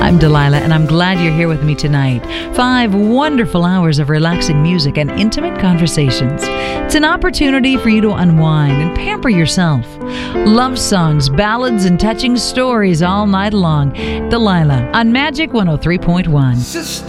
I'm Delilah, and I'm glad you're here with me tonight. 5 wonderful hours of relaxing music and intimate conversations. It's an opportunity for you to unwind and pamper yourself. Love songs, ballads, and touching stories all night long. Delilah on Magic 103.1.